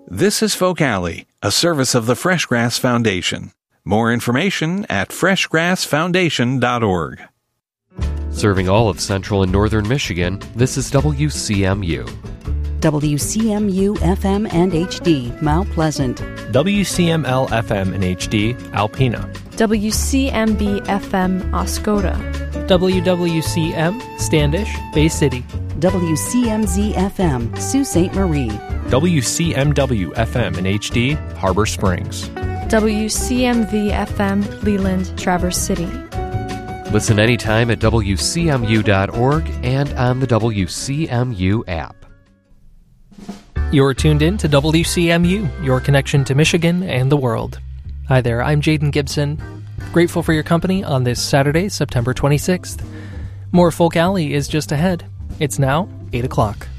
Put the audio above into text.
This is Folk Alley, a service of the Freshgrass Foundation. More information at freshgrassfoundation.org. Serving all of central and northern Michigan, this is WCMU. WCMU FM and HD, Mount Pleasant. WCML FM and HD, Alpena. WCMB FM, Oscoda. WWCM, Standish, Bay City. WCMZ FM, Sault Ste. Marie. WCMW FM and HD, Harbor Springs. WCMV FM, Leland, Traverse City. Listen anytime at WCMU.org and on the WCMU app. You're tuned in to WCMU, your connection to Michigan and the world. Hi there, I'm Jaden Gibson. Grateful for your company on this Saturday, September 26th. More Folk Alley is just ahead. It's now 8 o'clock.